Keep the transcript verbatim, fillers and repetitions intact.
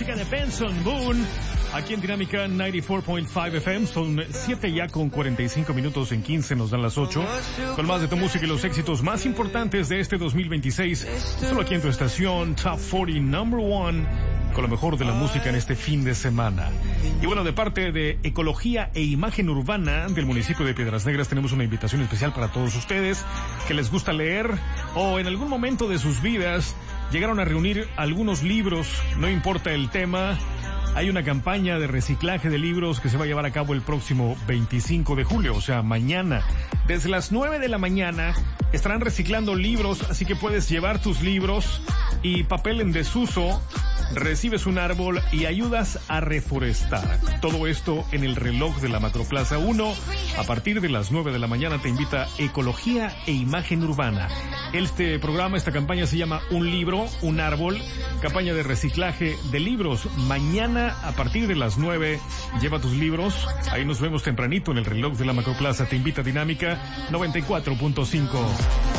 música de Benson Boone, aquí en Dinámica noventa y cuatro punto cinco F M. Son siete ya con cuarenta y cinco minutos, en quince nos dan las ocho. Con más de tu música y los éxitos más importantes de este dos mil veintiséis, solo aquí en tu estación Top cuarenta Number One, con lo mejor de la música en este fin de semana. Y bueno, de parte de Ecología e Imagen Urbana del municipio de Piedras Negras, tenemos una invitación especial para todos ustedes que les gusta leer o en algún momento de sus vidas llegaron a reunir algunos libros, no importa el tema. Hay una campaña de reciclaje de libros que se va a llevar a cabo el próximo veinticinco de julio, o sea, mañana. Desde las nueve de la mañana estarán reciclando libros, así que puedes llevar tus libros y papel en desuso, recibes un árbol y ayudas a reforestar. Todo esto en el reloj de la Macroplaza uno. A partir de las nueve de la mañana te invita Ecología e Imagen Urbana. Este programa, esta campaña se llama Un libro, un árbol, campaña de reciclaje de libros. Mañana a partir de las nueve, lleva tus libros. Ahí nos vemos tempranito en el reloj de la Macroplaza. Te invita Dinámica noventa y cuatro punto cinco.